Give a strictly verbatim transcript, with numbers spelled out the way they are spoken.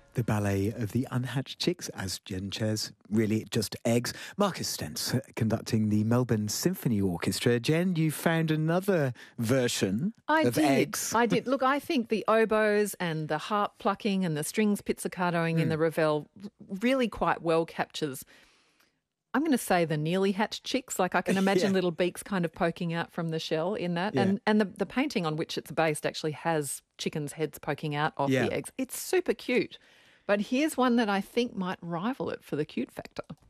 The ballet of the unhatched chicks, as Jen chairs, really just eggs. Marcus Stentz uh, conducting the Melbourne Symphony Orchestra. Jen, you found another version I of did. eggs. I did. Look, I think the oboes and the harp plucking and the strings pizzicatoing mm. in the Ravel really quite well captures, I'm going to say, the nearly hatched chicks. Like I can imagine yeah. little beaks kind of poking out from the shell in that. Yeah. And and the, the painting on which it's based actually has chickens' heads poking out of yeah. the eggs. It's super cute. But here's one that I think might rival it for the cute factor.